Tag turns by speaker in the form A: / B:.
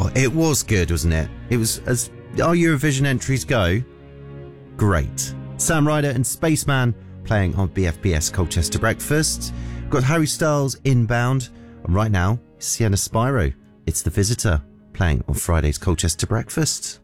A: Oh, it was good, wasn't it? It was, as our Eurovision entries go, great. Sam Ryder and Spaceman playing on BFBS Colchester Breakfast. We've got Harry Styles Inbound, and right now, Sienna Spyro, It's the Visitor, playing on Friday's Colchester Breakfast.